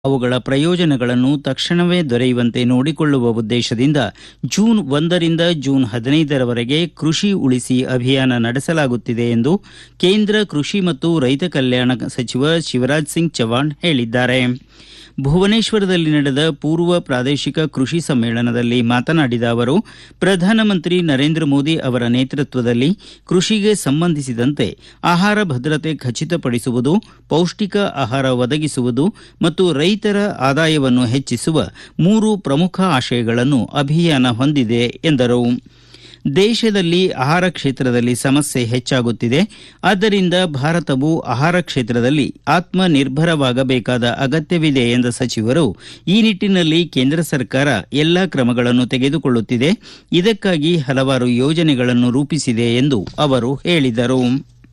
ಅವುಗಳ ಪ್ರಯೋಜನಗಳನ್ನು ತಕ್ಷಣವೇ ದೊರೆಯುವಂತೆ ನೋಡಿಕೊಳ್ಳುವ ಉದ್ದೇಶದಿಂದ ಜೂನ್ 1ರಿಂದ ಜೂನ್ 15ರವರೆಗೆ ಕೃಷಿ ಉಳಿಸಿ ಅಭಿಯಾನ ನಡೆಸಲಾಗುತ್ತಿದೆ ಎಂದು ಕೇಂದ್ರ ಕೃಷಿ ಮತ್ತು ರೈತ ಕಲ್ಯಾಣ ಸಚಿವ ಶಿವರಾಜ್ ಸಿಂಗ್ ಚೌಹಾಣ್ ಹೇಳಿದ್ದಾರೆ. ಭುವನೇಶ್ವರದಲ್ಲಿ ನಡೆದ ಪೂರ್ವ ಪ್ರಾದೇಶಿಕ ಕೃಷಿ ಸಮ್ಮೇಳನದಲ್ಲಿ ಮಾತನಾಡಿದ ಅವರು, ಪ್ರಧಾನಮಂತ್ರಿ ನರೇಂದ್ರ ಮೋದಿ ಅವರ ನೇತೃತ್ವದಲ್ಲಿ ಕೃಷಿಗೆ ಸಂಬಂಧಿಸಿದಂತೆ ಆಹಾರ ಭದ್ರತೆ ಖಚಿತಪಡಿಸುವುದು, ಪೌಷ್ಟಿಕ ಆಹಾರ ಒದಗಿಸುವುದು ಮತ್ತು ರೈತರ ಆದಾಯವನ್ನು ಹೆಚ್ಚಿಸುವ 3 ಪ್ರಮುಖ ಆಶಯಗಳನ್ನು ಅಭಿಯಾನ ಹೊಂದಿದೆ ಎಂದರು. ದೇಶದಲ್ಲಿ ಆಹಾರ ಕ್ಷೇತ್ರದಲ್ಲಿ ಸಮಸ್ಯೆ ಹೆಚ್ಚಾಗುತ್ತಿದೆ. ಆದ್ದರಿಂದ ಭಾರತವು ಆಹಾರ ಕ್ಷೇತ್ರದಲ್ಲಿ ಆತ್ಮನಿರ್ಭರವಾಗಬೇಕಾದ ಅಗತ್ಯವಿದೆ ಎಂದ ಸಚಿವರು, ಈ ನಿಟ್ಟಿನಲ್ಲಿ ಕೇಂದ್ರ ಸರ್ಕಾರ ಎಲ್ಲ ಕ್ರಮಗಳನ್ನು ತೆಗೆದುಕೊಳ್ಳುತ್ತಿದೆ. ಇದಕ್ಕಾಗಿ ಹಲವಾರು ಯೋಜನೆಗಳನ್ನು ರೂಪಿಸಿದೆ ಎಂದು ಅವರು ಹೇಳಿದರು.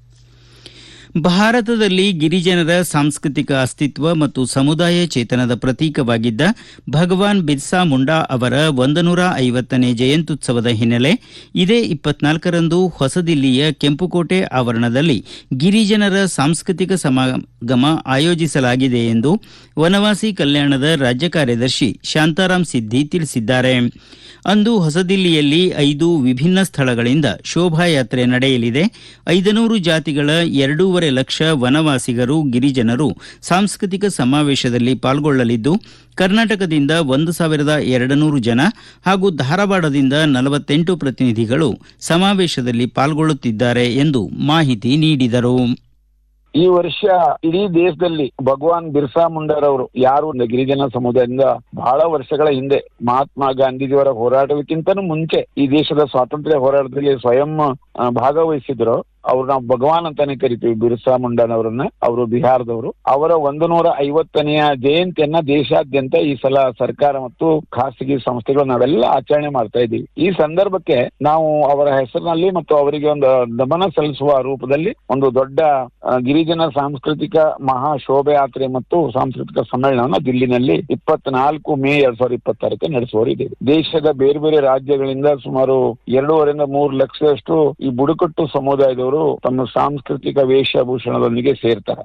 ಭಾರತದಲ್ಲಿ ಗಿರಿಜನರ ಸಾಂಸ್ಕೃತಿಕ ಅಸ್ತಿತ್ವ ಮತ್ತು ಸಮುದಾಯ ಚೇತನದ ಪ್ರತೀಕವಾಗಿದ್ದ ಭಗವಾನ್ ಬಿರ್ಸಾ ಮುಂಡಾ ಅವರ 150ನೇ ಜಯಂತ್ಯುತ್ಸವದ ಹಿನ್ನೆಲೆ ಇದೇ 24ರಂದು ಹೊಸದಿಲ್ಲಿಯ ಕೆಂಪುಕೋಟೆ ಆವರಣದಲ್ಲಿ ಗಿರಿಜನರ ಸಾಂಸ್ಕೃತಿಕ ಸಮಾಗಮ ಆಯೋಜಿಸಲಾಗಿದೆ ಎಂದು ವನವಾಸಿ ಕಲ್ಯಾಣದ ರಾಜ್ಯ ಕಾರ್ಯದರ್ಶಿ ಶಾಂತಾರಾಮ್ ಸಿದ್ದಿ ತಿಳಿಸಿದ್ದಾರೆ. ಅಂದು ಹೊಸದಿಲ್ಲಿಯಲ್ಲಿ 5 ವಿಭಿನ್ನ ಸ್ಥಳಗಳಿಂದ ಶೋಭಾಯಾತ್ರೆ ನಡೆಯಲಿದೆ. 500 ಜಾತಿಗಳ 2.5 ಲಕ್ಷ ವನವಾಸಿಗರು, ಗಿರಿಜನರು ಸಾಂಸ್ಕೃತಿಕ ಸಮಾವೇಶದಲ್ಲಿ ಪಾಲ್ಗೊಳ್ಳಲಿದ್ದು, ಕರ್ನಾಟಕದಿಂದ 1,200 ಜನ ಹಾಗೂ ಧಾರವಾಡದಿಂದ 48 ಪ್ರತಿನಿಧಿಗಳು ಸಮಾವೇಶದಲ್ಲಿ ಪಾಲ್ಗೊಳ್ಳುತ್ತಿದ್ದಾರೆ ಎಂದು ಮಾಹಿತಿ ನೀಡಿದರು. ಈ ವರ್ಷ ಇಡೀ ದೇಶದಲ್ಲಿ ಭಗವಾನ್ ಬಿರ್ಸಾ ಮುಂಡಾರವರು ಯಾರು ಗಿರಿಜನ ಸಮುದಾಯದಿಂದ ಬಹಳ ವರ್ಷಗಳ ಹಿಂದೆ ಮಹಾತ್ಮ ಗಾಂಧೀಜಿಯವರ ಹೋರಾಟಕ್ಕಿಂತನೂ ಮುಂಚೆ ಈ ದೇಶದ ಸ್ವಾತಂತ್ರ್ಯ ಹೋರಾಟದಲ್ಲಿ ಸ್ವಯಂ ಭಾಗವಹಿಸಿದ್ರು. ಅವ್ರು ನಾವು ಭಗವಾನ್ ಅಂತಾನೆ ಕರಿತೀವಿ. ಬಿರ್ಸಾ ಮುಂಡಾನವರನ್ನ, ಅವರು ಬಿಹಾರದವರು. ಅವರ 150ನೆಯ ಜಯಂತಿಯನ್ನ ದೇಶಾದ್ಯಂತ ಈ ಸಲ ಸರ್ಕಾರ ಮತ್ತು ಖಾಸಗಿ ಸಂಸ್ಥೆಗಳು ನಾವೆಲ್ಲ ಆಚರಣೆ ಮಾಡ್ತಾ ಇದ್ದೀವಿ. ಈ ಸಂದರ್ಭಕ್ಕೆ ನಾವು ಅವರ ಹೆಸರಿನಲ್ಲಿ ಮತ್ತು ಅವರಿಗೆ ಒಂದು ನಮನ ಸಲ್ಲಿಸುವ ರೂಪದಲ್ಲಿ ಒಂದು ದೊಡ್ಡ ಗಿರಿಜನ ಸಾಂಸ್ಕೃತಿಕ ಮಹಾ ಶೋಭಾಯಾತ್ರೆ ಮತ್ತು ಸಾಂಸ್ಕೃತಿಕ ಸಮ್ಮೇಳನವನ್ನು ದಿಲ್ಲಿನಲ್ಲಿ 24 ಮೇ 2026 ನಡೆಸುವರಿದೆ. ದೇಶದ ಬೇರೆ ಬೇರೆ ರಾಜ್ಯಗಳಿಂದ ಸುಮಾರು 2.5-3 ಲಕ್ಷದಷ್ಟು ಈ ಬುಡಕಟ್ಟು ಸಮುದಾಯದವರು ತಮ್ಮ ಸಾಂಸ್ಕೃತಿಕ ವೇಷಭೂಷಣದೊಂದಿಗೆ ಸೇರ್ತಾರೆ.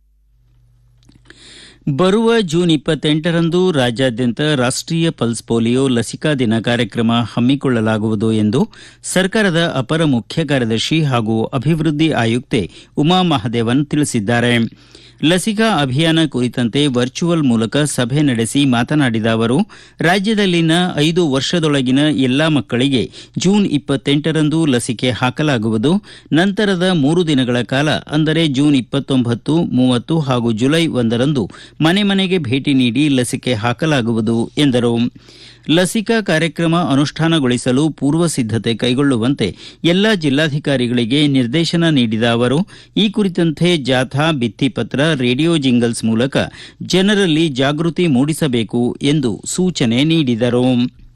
ಬರುವ ಜೂನ್ 28ರಂದು ರಾಜ್ಯಾದ್ಯಂತ ರಾಷ್ಟ್ರೀಯ ಪಲ್ಸ್ ಪೋಲಿಯೋ ಲಸಿಕಾ ದಿನ ಕಾರ್ಯಕ್ರಮ ಹಮ್ಮಿಕೊಳ್ಳಲಾಗುವುದು ಎಂದು ಸರ್ಕಾರದ ಅಪರ ಮುಖ್ಯ ಕಾರ್ಯದರ್ಶಿ ಹಾಗೂ ಅಭಿವೃದ್ಧಿ ಆಯುಕ್ತೆ ಉಮಾ ಮಹದೇವನ್ ತಿಳಿಸಿದ್ದಾರೆ. ಲಸಿಕಾ ಅಭಿಯಾನ ಕುರಿತಂತೆ ವರ್ಚುವಲ್ ಮೂಲಕ ಸಭೆ ನಡೆಸಿ ಮಾತನಾಡಿದ ಅವರು, ರಾಜ್ಯದಲ್ಲಿನ 5 ವರ್ಷದೊಳಗಿನ ಎಲ್ಲಾ ಮಕ್ಕಳಿಗೆ ಜೂನ್ 28ರಂದು ಲಸಿಕೆ ಹಾಕಲಾಗುವುದು. ನಂತರದ 3 ದಿನಗಳ ಕಾಲ ಅಂದರೆ ಜೂನ್ 29, 30 ಹಾಗೂ ಜುಲೈ 1ರಂದು ಮನೆ ಮನೆಗೆ ಭೇಟಿ ನೀಡಿ ಲಸಿಕೆ ಹಾಕಲಾಗುವುದು ಎಂದರು. ಲಸಿಕಾ ಕಾರ್ಯಕ್ರಮ ಅನುಷ್ಠಾನಗೊಳಿಸಲು ಪೂರ್ವ ಸಿದ್ಧತೆ ಕೈಗೊಳ್ಳುವಂತೆ ಎಲ್ಲಾ ಜಿಲ್ಲಾಧಿಕಾರಿಗಳಿಗೆ ನಿರ್ದೇಶನ ನೀಡಿದ ಅವರು, ಈ ಕುರಿತಂತೆ ಜಾಥಾ, ಭಿತ್ತಿಪತ್ರ, ರೇಡಿಯೋ ಜಿಂಗಲ್ಸ್ ಮೂಲಕ ಜನರಲ್ಲಿ ಜಾಗೃತಿ ಮೂಡಿಸಬೇಕು ಎಂದು ಸೂಚನೆ ನೀಡಿದರು.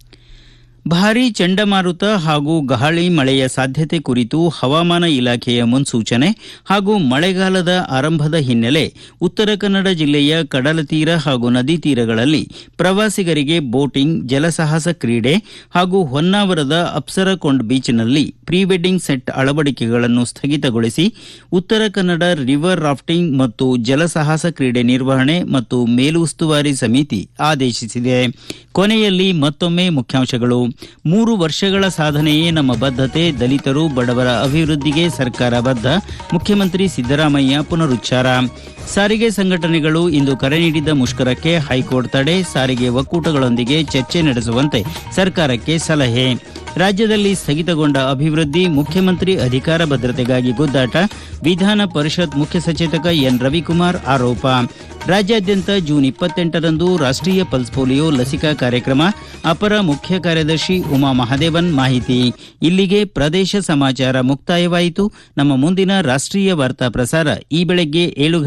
ಭಾರೀ ಚಂಡಮಾರುತ ಹಾಗೂ ಗಾಳಿ ಮಳೆಯ ಸಾಧ್ಯತೆ ಕುರಿತು ಹವಾಮಾನ ಇಲಾಖೆಯ ಮುನ್ಸೂಚನೆ ಹಾಗೂ ಮಳೆಗಾಲದ ಆರಂಭದ ಹಿನ್ನೆಲೆ ಉತ್ತರ ಕನ್ನಡ ಜಿಲ್ಲೆಯ ಕಡಲತೀರ ಹಾಗೂ ನದಿ ತೀರಗಳಲ್ಲಿ ಪ್ರವಾಸಿಗರಿಗೆ ಬೋಟಿಂಗ್, ಜಲಸಾಹಸ ಕ್ರೀಡೆ ಹಾಗೂ ಹೊನ್ನಾವರದ ಅಪ್ಸರಕೊಂಡ್ ಬೀಚ್ನಲ್ಲಿ pre wedding set ಅಳವಡಿಕೆಗಳನ್ನು ಸ್ಥಗಿತಗೊಳಿಸಿ Uttara Kannada river rafting ಮತ್ತು ಜಲಸಾಹಸ ಕ್ರೀಡೆ ನಿರ್ವಹಣೆ ಮತ್ತು ಮೇಲುಸ್ತುವಾರಿ ಸಮಿತಿ ಆದೇಶಿಸಿದೆ. ಕೊನೆಯಲ್ಲಿ ಮತ್ತೊಮ್ಮೆ ಮುಖ್ಯಾಂಶಗಳು. 3 ವರ್ಷಗಳ ಸಾಧನೆಯೇ ನಮ್ಮ ಬದ್ಧತೆ, ದಲಿತರು ಬಡವರ ಅಭಿವೃದ್ಧಿಗೆ ಸರ್ಕಾರ ಬದ್ಧ, ಮುಖ್ಯಮಂತ್ರಿ ಸಿದ್ದರಾಮಯ್ಯ ಪುನರುಚ್ಚಾರ. ಸಾರಿಗೆ ಸಂಘಟನೆಗಳು ಇಂದು ಕರೆ ನೀಡಿದ್ದ ಮುಷ್ಕರಕ್ಕೆ ಹೈಕೋರ್ಟ್ ತಡೆ, ಸಾರಿಗೆ ಒಕ್ಕೂಟಗಳೊಂದಿಗೆ ಚರ್ಚೆ ನಡೆಸುವಂತೆ ಸರ್ಕಾರಕ್ಕೆ ಸಲಹೆ. ರಾಜ್ಯದಲ್ಲಿ ಸ್ಥಗಿತಗೊಂಡ ಅಭಿವೃದ್ಧಿ, ಮುಖ್ಯಮಂತ್ರಿ ಅಧಿಕಾರ ಭದ್ರತೆಗಾಗಿ ಗುದ್ದಾಟ, ವಿಧಾನ ಪರಿಷತ್ ಮುಖ್ಯ ಸಚೇತಕ ಎನ್ ರವಿಕುಮಾರ್ ಆರೋಪ. ರಾಜ್ಯಾದ್ಯಂತ ಜೂನ್ 28ರಂದು ರಾಷ್ಟ್ರೀಯ ಪಲ್ಸ್ ಪೋಲಿಯೋ ಲಸಿಕಾ ಕಾರ್ಯಕ್ರಮ, ಅಪರ ಮುಖ್ಯ ಕಾರ್ಯದರ್ಶಿ ಉಮಾ ಮಹದೇವನ್ ಮಾಹಿತಿ. ಇಲ್ಲಿಗೆ ಪ್ರದೇಶ ಸಮಾಚಾರ ಮುಕ್ತಾಯವಾಯಿತು. ನಮ್ಮ ಮುಂದಿನ ರಾಷ್ಟ್ರೀಯ ವಾರ್ತಾ ಪ್ರಸಾರ ಈ ಬೆಳಗ್ಗೆ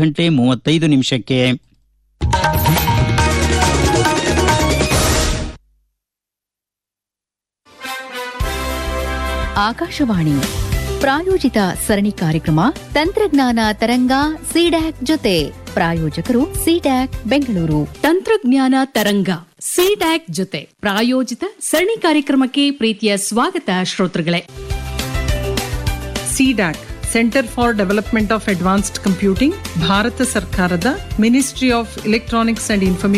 7:35. ಆಕಾಶವಾಣಿ ಪ್ರಾಯೋಜಿತ ಸರಣಿ ಕಾರ್ಯಕ್ರಮ ತಂತ್ರಜ್ಞಾನ ತರಂಗ ಸಿಡ್ಯಾಕ್ ಜೊತೆ. ಪ್ರಾಯೋಜಕರು ಸಿಡ್ಯಾಕ್ ಬೆಂಗಳೂರು. ತಂತ್ರಜ್ಞಾನ ತರಂಗ ಸಿಡ್ಯಾಕ್ ಜೊತೆ ಪ್ರಾಯೋಜಿತ ಸರಣಿ ಕಾರ್ಯಕ್ರಮಕ್ಕೆ ಪ್ರೀತಿಯ ಸ್ವಾಗತ ಶ್ರೋತೃಗಳೇ. CDAC centre for development of advanced computing, Bharat ಸರ್ಕಾರದ ministry of electronics and information